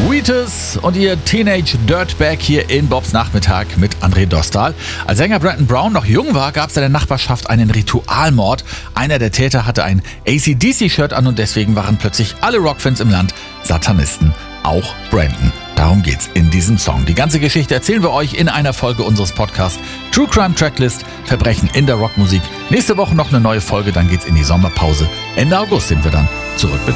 Wheatus und ihr Teenage Dirtbag hier in Bobs Nachmittag mit André Dostal. Als Sänger Brandon Brown noch jung war, gab es in der Nachbarschaft einen Ritualmord. Einer der Täter hatte ein AC/DC-Shirt an und deswegen waren plötzlich alle Rockfans im Land Satanisten. Auch Brandon. Darum geht's in diesem Song. Die ganze Geschichte erzählen wir euch in einer Folge unseres Podcasts True Crime Tracklist, Verbrechen in der Rockmusik. Nächste Woche noch eine neue Folge, dann geht's in die Sommerpause. Ende August sind wir dann zurück.